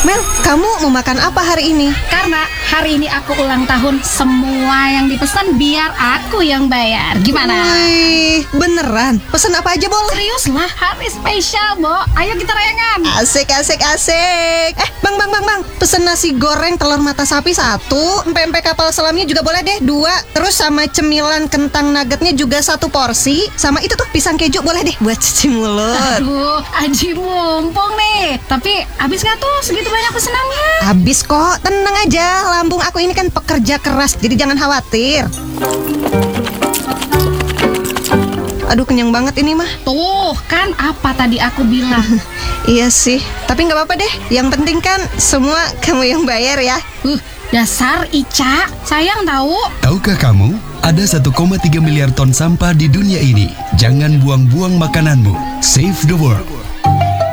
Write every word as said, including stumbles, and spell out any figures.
Mel, kamu mau makan apa hari ini? Karena hari ini aku ulang tahun, semua yang dipesan biar aku yang bayar. Gimana? Wih, beneran? Pesen apa aja, Bol? Serius lah, hari spesial, Bo. Ayo kita rayangan. Asik, asik, asik. Eh, Bang, Bang, Bang, Bang. Pesen nasi goreng telur mata sapi satu, empek-empek kapal selamnya juga boleh deh, dua. Terus sama cemilan kentang nuggetnya juga satu porsi. Sama itu tuh pisang keju boleh deh buat cuci mulut. Aduh, Aji mumpung nih. Tapi habis gak tuh segitu banyak pesenannya? Habis kok, tenang aja. Lambung aku ini kan pekerja keras, jadi jangan khawatir. Aduh, kenyang banget ini mah. Tuh, kan apa tadi aku bilang. Iya sih, tapi nggak apa-apa deh. Yang penting kan semua kamu yang bayar ya. Uh, dasar Ica, sayang tahu. Tahukah kamu, ada satu koma tiga miliar ton sampah di dunia ini. Jangan buang-buang makananmu. Save the world.